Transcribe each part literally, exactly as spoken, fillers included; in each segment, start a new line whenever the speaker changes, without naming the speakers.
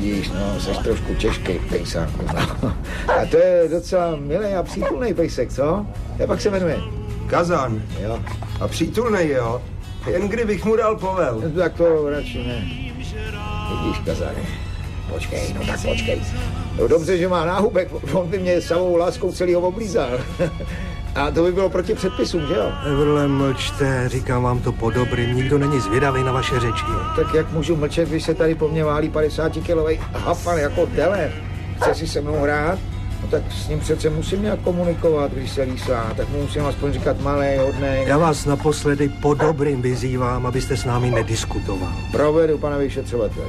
vidíš, no, seš trošku těžkej pejsáku. A to je docela milý a přítulný pejsek, co? Jak pak se jmenuje?
Kazan.
Jo.
A přítulnej, jo? Jen kdybych mu dal povel.
No, tak to radši ne. Vidíš, Kazane. Počkej, no tak počkej. No dobře, že má náhubek, on by mě samou láskou celýho oblízal. A to by bylo proti předpisům, že jo?
Everle, mlčte, říkám vám to po dobrým, nikdo není zvědavý na vaše řeči.
Tak jak můžu mlčet, když se tady po mně válí padesátikilovej hafan jako tele? Chce si se mnou hrát? No tak s ním přece musím nějak komunikovat, když se lísá, tak mu musím aspoň říkat malej, hodnej.
Já vás naposledy po dobrým vyzývám, abyste s námi nediskutoval.
Provedu, pane vyšetřovateli.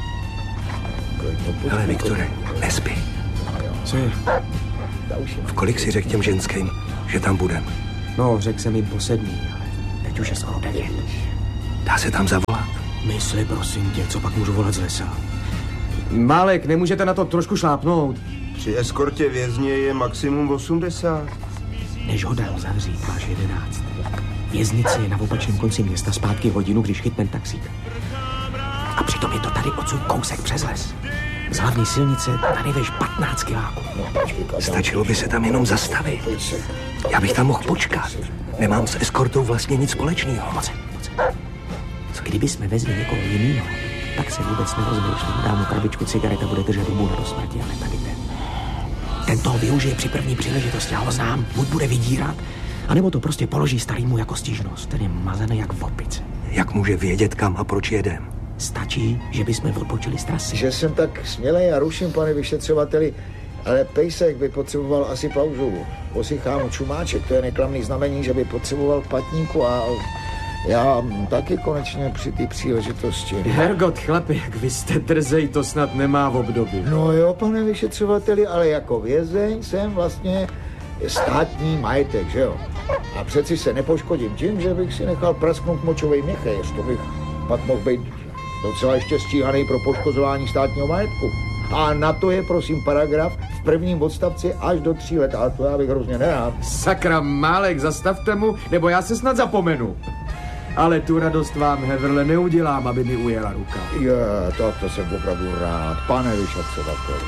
Hele, Viktore, nespí.
Co je?
V kolik si řekl těm ženským, že tam budem?
No, řekl jsem jim po sedmí, ale teď už je skoro devět.
Dá se tam zavolat?
Mysli, prosím tě, co pak můžu volat z lesa? Málek, nemůžete na to trošku šlápnout?
Při eskortě vězně je maximum osmdesát.
Než ho dám zavřít, máš jedenáct. Věznice je na opačném konci města zpátky hodinu, když chytnem taxík. A přitom je to tady odsud kousek přes les. Z hlavní silnice tady veš patnáct kiláků.
Stačilo by se tam jenom zastavit. Já bych tam mohl počkat. Nemám s eskortou vlastně nic společného.
Moc, moc. Co kdyby jsme vezli někoho jinýho, tak se vůbec nerozmýšlím. Dám mu krabičku cigaret a bude držet hubu na do smrti, ale tady ten. Ten toho využije při první příležitosti, já ho znám, buď bude vydírat, anebo to prostě položí starýmu jako stížnost. Ten je mazaný jak v opice.
Jak může vědět, kam a proč jedem?
Stačí, že bychom odbočili z trasy.
Že jsem tak smělej a ruším, pane vyšetřovateli, ale pejsek by potřeboval asi pauzu. Posychá mu čumáček, to je neklamný znamení, že by potřeboval patníku a já taky konečně při té příležitosti.
Hergot, chlapi, jak vy jste drzej, to snad nemá v období.
No jo, pane vyšetřovateli, ale jako vězeň jsem vlastně státní majetek, že jo? A přeci se nepoškodím tím, že bych si nechal prasknout močovej měchej, to bych pak mohl být docela ještě stíhaný pro poškozování státního majetku. A na to je, prosím, paragraf v prvním odstavci až do tří let, ale to já bych hrozně nerád.
Sakra, Málek, zastavte mu, nebo já se snad zapomenu. Ale tu radost vám, Heverle, neudělám, aby mi ujela ruka.
Je, tak to jsem opravdu rád, pane vyšetřovateli.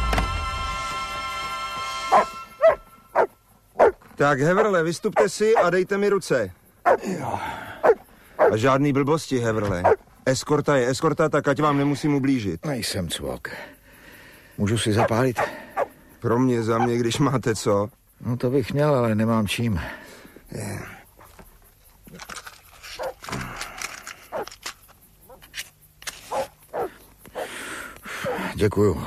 Tak, Heverle, vystupte si a dejte mi ruce.
Jo.
A žádný blbosti, Heverle. Eskorta je eskorta, tak ať vám nemusím ublížit.
Nejsem cvok. Můžu si zapálit?
Pro mě, za mě, když máte co.
No to bych měl, ale nemám čím.
Je.
Děkuju.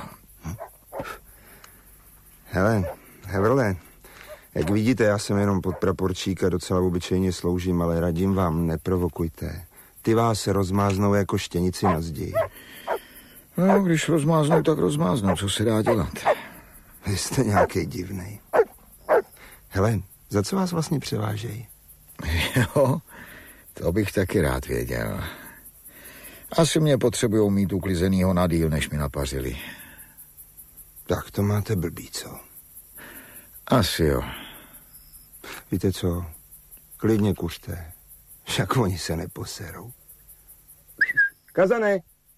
Hele, Heverle, jak vidíte, já jsem jenom podpraporčík a docela obyčejně sloužím, ale radím vám, neprovokujte. Ty vás rozmáznou jako štěnici na zdi.
No, když rozmáznou, tak rozmáznou, co se dá dělat.
Vy jste nějaký divnej. Hele, za co vás vlastně převážejí?
Jo, to bych taky rád věděl. Asi mě potřebujou mít uklizenýho na díl, než mi napařili.
Tak to máte blbý, co?
Asi jo.
Víte co? Klidně kuřte. Však oni se neposerou. Kazane!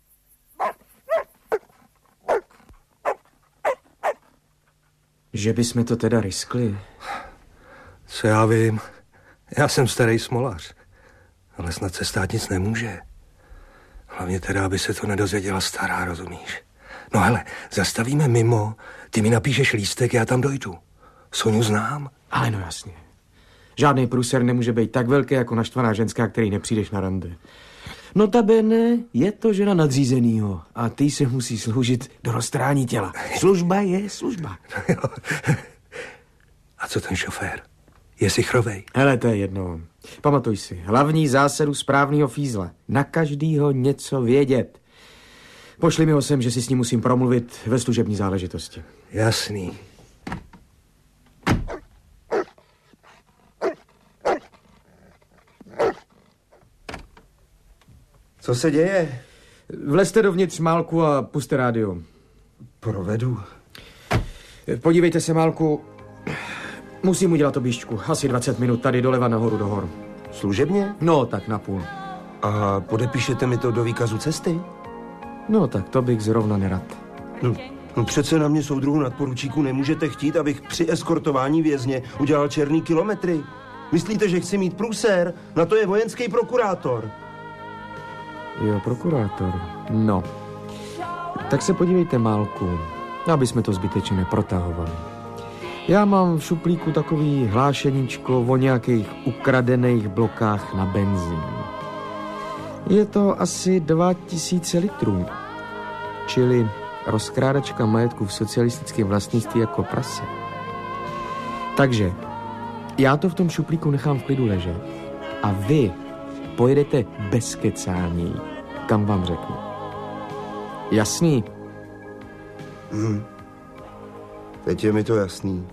Že bychom to teda riskli?
Co já vím? Já jsem starý smolař. Ale snad se stát nic nemůže. Hlavně teda, aby se to nedozvěděla stará, rozumíš? No hele, zastavíme mimo, ty mi napíšeš lístek, já tam dojdu. Soňu znám.
Ale no jasně. Žádný průser nemůže být tak velký jako naštvaná ženská, který nepřijdeš na rande. Notabene je to žena nadřízenýho a ty se musí sloužit do roztrání těla. Služba je služba.
A co ten šofér? Je sichrovej?
Hele, to je jedno. Pamatuj si, hlavní zásadu správného fízla. Na každýho něco vědět. Pošli mi ho sem, že si s ním musím promluvit ve služební záležitosti.
Jasný. Co se děje?
Vlezte dovnitř, Málku, a puste rádio.
Provedu.
Podívejte se, Málku. Musím udělat objížďku. Asi dvacet minut tady doleva nahoru do hor.
Služebně?
No, tak na půl.
A podepíšete mi to do výkazu cesty?
No tak to bych zrovna nerad.
No, no přece na mě, soudruhu nadporučíku, nemůžete chtít, abych při eskortování vězně udělal černý kilometry. Myslíte, že chci mít průser? Na to je vojenský prokurátor.
Jo, prokurátor. No. Tak se podívejte, Málku, aby jsme to zbytečně neprotahovali. Já mám v šuplíku takový hlášeníčko o nějakých ukradených blokách na benzín. Je to asi dva tisíce litrů. Čili rozkrádačka majetku v socialistickém vlastnictví jako prase. Takže já to v tom šuplíku nechám v klidu ležet a vy pojedete bez kecání, kam vám řeknu. Jasný?
Hm. Teď je mi to jasný.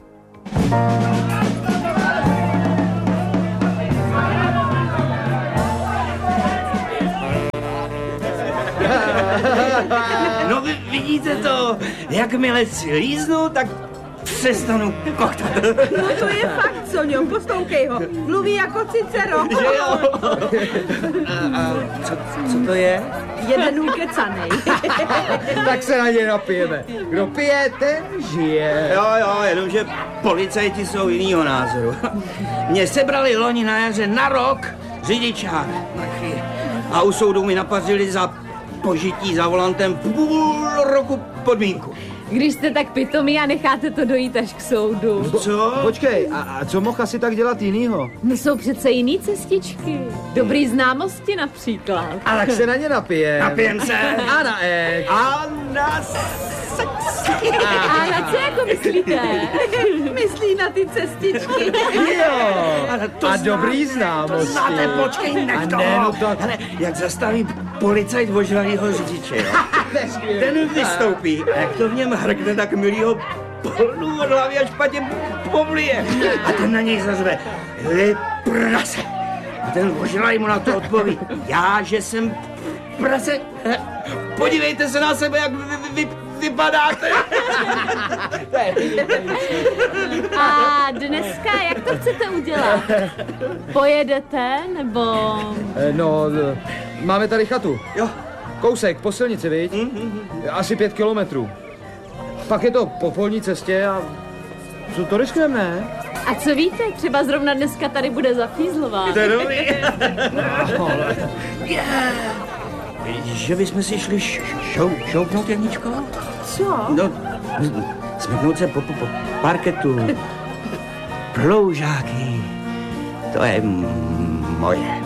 No vy vidíte to, jakmile si líznu, tak přestanu kochtat.
No to je fakt, Soňo, poslouchej ho. Mluví jako Cicero.
Že jo? A, a co, co to je?
Jeden ukecanej.
Tak se na ně napijeme. Kdo pije, ten žije.
Jo, jo, jenomže policajti jsou jinýho názoru. Mě sebrali loni na jaře na rok řidičák. A u soudu mi napařili za požití za volantem půl roku podmínku.
Když jste tak pitomí a necháte to dojít až k soudu.
Co?
Počkej, a, a co mohl asi tak dělat jinýho?
No jsou přece jiný cestičky. Dobrý známosti například.
A tak se na ně napijem.
Napijem se.
A na ek.
A na sex.
A na co jako myslíte?
Myslí na ty cestičky.
Jo.
To
A
zná-
dobrý
To
známosti.
znáte, počkej, nech
A
toho.
ne, no to-
Hele, jak zastaví policajt ožralýho řidiče, jo? Ten vystoupí a jak to v něm hrkne, tak milýho polnu od hlavy a špatně pomlije. A ten na něj zařve, vy prase. A ten ožralý mu na to odpoví, já, že jsem prase. Podívejte se na sebe, jak vy, vy, vy, vypadáte.
A dneska jak to chcete udělat? Pojedete nebo...
Eh, No, eh, máme tady chatu.
Jo.
Kousek, po silnici, viď? Asi pět kilometrů. Pak je to po polní cestě a... Co to riskujeme, ne?
A co víte, třeba zrovna dneska tady bude zafízlová.
To je dobrý. Že bychom si šli š- šou, šoupnout, Janičko?
Co?
No, smyknout se po, po, po parketu. Ploužáky. To je m- moje.